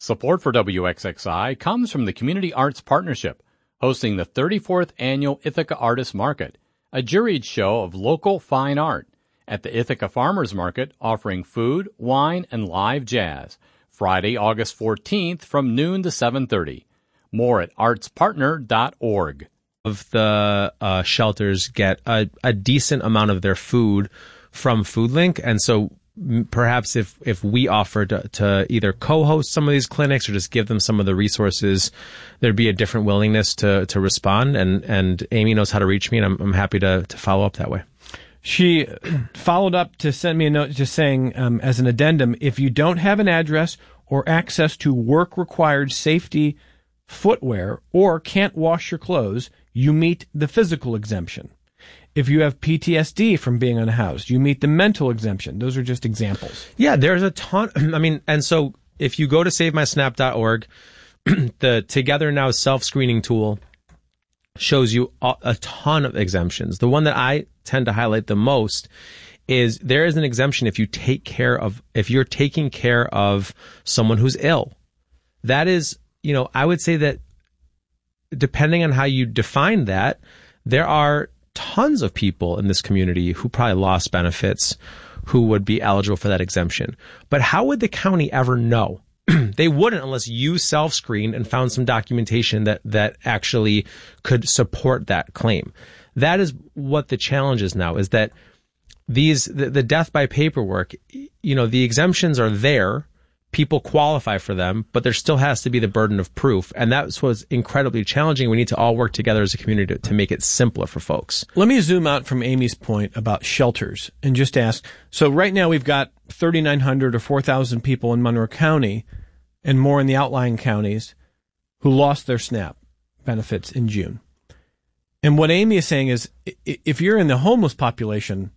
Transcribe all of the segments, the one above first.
Support for WXXI comes from the Community Arts Partnership, hosting the 34th Annual Ithaca Artists Market, a juried show of local fine art, at the Ithaca Farmers Market, offering food, wine, and live jazz, Friday, August 14th from noon to 7:30. More at artspartner.org. Of the shelters get a decent amount of their food from FoodLink, and so perhaps if we offered to either co-host some of these clinics or just give them some of the resources, there'd be a different willingness to respond. And Amy knows how to reach me, and I'm happy to follow up that way. She followed up to send me a note just saying, as an addendum, if you don't have an address or access to work-required safety footwear or can't wash your clothes, you meet the physical exemption. If you have PTSD from being unhoused, you meet the mental exemption. Those are just examples. Yeah, there's a ton. I mean, and so if you go to SaveMySnap.org, the Together Now self-screening tool shows you a ton of exemptions. The one that I tend to highlight the most is there is an exemption if you're taking care of someone who's ill. That is, I would say that depending on how you define that, there are tons of people in this community who probably lost benefits who would be eligible for that exemption. But how would the county ever know? They wouldn't unless you self-screened and found some documentation that actually could support that claim. That is what the challenge is now, is that the death by paperwork, the exemptions are there. People qualify for them, but there still has to be the burden of proof. And that's what's incredibly challenging. We need to all work together as a community to make it simpler for folks. Let me zoom out from Amy's point about shelters and just ask, so right now we've got 3,900 or 4,000 people in Monroe County and more in the outlying counties who lost their SNAP benefits in June. And what Amy is saying is, if you're in the homeless population,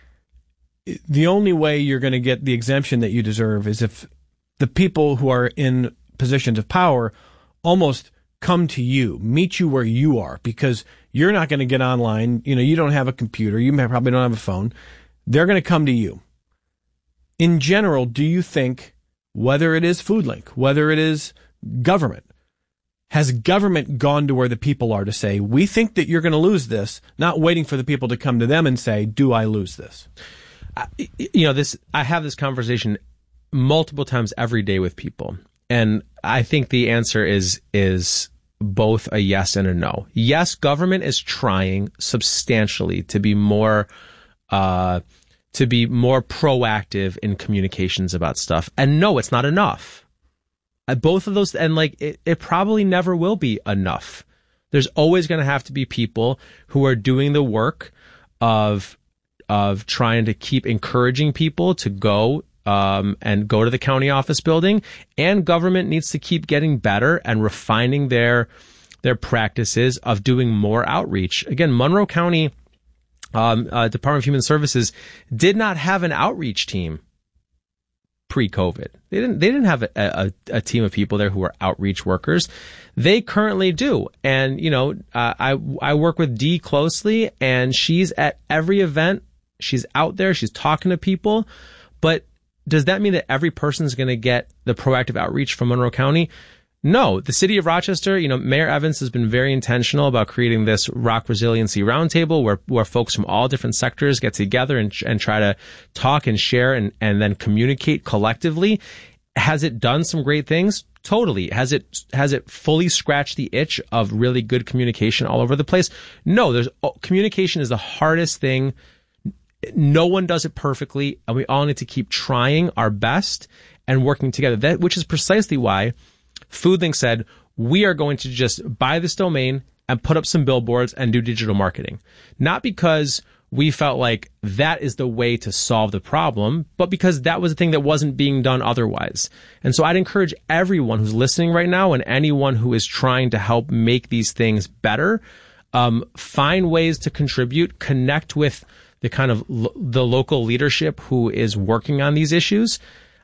the only way you're going to get the exemption that you deserve is if the people who are in positions of power almost come to you, meet you where you are, because you're not going to get online. You don't have a computer. You probably don't have a phone. They're going to come to you. In general, do you think, whether it is FoodLink, whether it is government, has government gone to where the people are to say, we think that you're going to lose this, not waiting for the people to come to them and say, do I lose this? I have this conversation multiple times every day with people. And I think the answer is both a yes and a no. Yes, government is trying substantially to be more proactive in communications about stuff. And no, it's not enough. Both of those, and it probably never will be enough. There's always going to have to be people who are doing the work of trying to keep encouraging people to go and go to the county office building, and government needs to keep getting better and refining their practices of doing more outreach. Again, Monroe County Department of Human Services did not have an outreach team pre-COVID. They didn't have a team of people there who were outreach workers. They currently do. And, I work with Dee closely, and she's at every event. She's out there. She's talking to people. But does that mean that every person is going to get the proactive outreach from Monroe County? No. The city of Rochester, Mayor Evans has been very intentional about creating this Rock Resiliency Roundtable where folks from all different sectors get together and try to talk and share and then communicate collectively. Has it done some great things? Totally. Has it fully scratched the itch of really good communication all over the place? No. Communication is the hardest thing. No one does it perfectly, and we all need to keep trying our best and working together. Which is precisely why FoodLink said, we are going to just buy this domain and put up some billboards and do digital marketing. Not because we felt like that is the way to solve the problem, but because that was a thing that wasn't being done otherwise. And so I'd encourage everyone who's listening right now and anyone who is trying to help make these things better, find ways to contribute, connect with the kind of the local leadership who is working on these issues.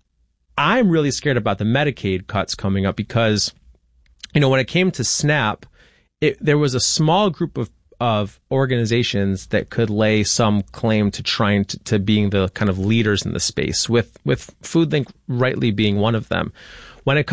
I'm really scared about the Medicaid cuts coming up because, when it came to SNAP, there was a small group of organizations that could lay some claim to trying to being the kind of leaders in the space, with FoodLink rightly being one of them. When it